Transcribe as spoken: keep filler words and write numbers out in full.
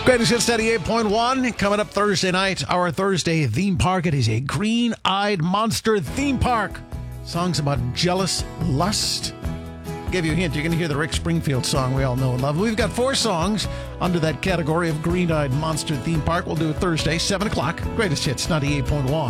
Greatest Hits ninety-eight point one. Coming up Thursday night, our Thursday theme park. It is a green-eyed monster theme park. Songs about jealous lust. Give you a hint, you're going to hear the Rick Springfield song we all know and love. We've got four songs under that category of green-eyed monster theme park. We'll do it Thursday, seven o'clock. Greatest Hits ninety-eight point one.